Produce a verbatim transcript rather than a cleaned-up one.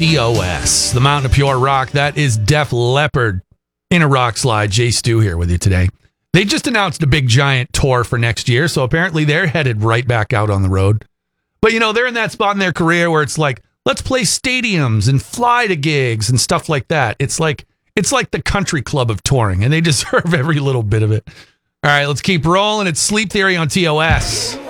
T O S, the Mountain of Pure Rock. That is Def Leppard in a rock slide. Jay Stu here with you today. They just announced a big giant tour for next year, so apparently they're headed right back out on the road. But, you know, they're in that spot in their career where it's like, let's play stadiums and fly to gigs and stuff like that. It's like it's like the country club of touring, and they deserve every little bit of it. All right, let's keep rolling. It's Sleep Theory on T O S.